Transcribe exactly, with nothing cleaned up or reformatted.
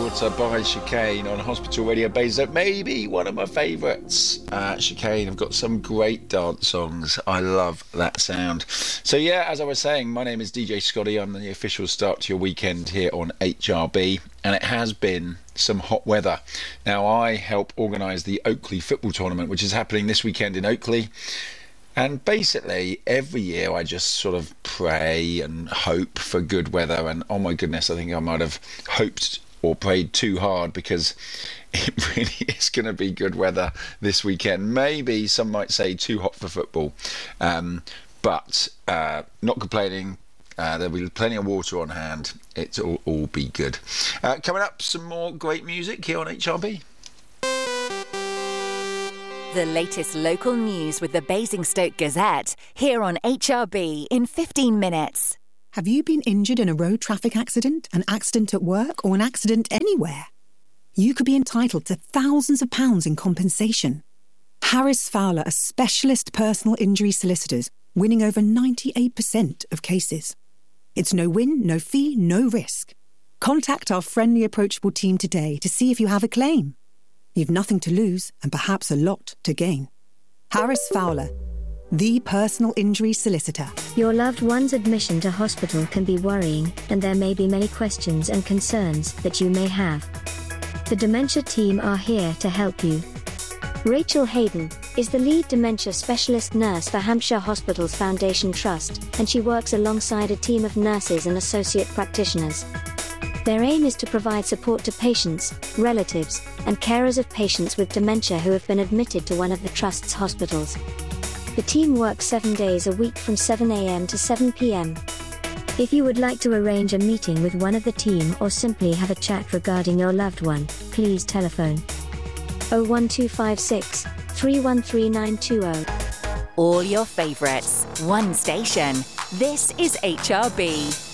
Daughter by Chicane on Hospital Radio Base. Maybe one of my favourites. Uh, Chicane have got some great dance songs. I love that sound. So yeah, as I was saying, my name is D J Scotty. I'm the official start to your weekend here on H R B, and it has been some hot weather. Now, I help organise the Oakley football tournament, which is happening this weekend in Oakley. And basically, every year I just sort of pray and hope for good weather. And oh my goodness, I think I might have hoped or prayed too hard, because it really is going to be good weather this weekend. Maybe some might say too hot for football. Um, but uh, not complaining. Uh, there'll be plenty of water on hand. It'll all be good. Uh, coming up, some more great music here on H R B. The latest local news with the Basingstoke Gazette, here on H R B in fifteen minutes. Have you been injured in a road traffic accident, an accident at work, or an accident anywhere? You could be entitled to thousands of pounds in compensation. Harris Fowler are specialist personal injury solicitors, winning over ninety-eight percent of cases. It's no win, no fee, no risk. Contact our friendly, approachable team today to see if you have a claim. You've nothing to lose and perhaps a lot to gain. Harris Fowler, the personal injury solicitor. Your loved one's admission to hospital can be worrying, and there may be many questions and concerns that you may have. The dementia team are here to help you. Rachel Hayden is the lead dementia specialist nurse for Hampshire Hospitals Foundation Trust, and she works alongside a team of nurses and associate practitioners. Their aim is to provide support to patients, relatives, and carers of patients with dementia who have been admitted to one of the Trust's hospitals. The team works seven days a week from seven a m to seven p m If you would like to arrange a meeting with one of the team or simply have a chat regarding your loved one, please telephone oh one two five six, three one three nine two oh. All your favourites, one station. This is H R B.